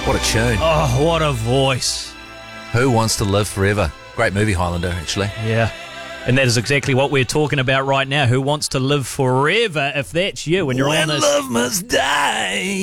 What a tune. Oh, what a voice. Who Wants to Live Forever? Great movie, Highlander, actually. Yeah. And that is exactly what we're talking about right now. Who wants to live forever? If that's you and you're on this... love must die.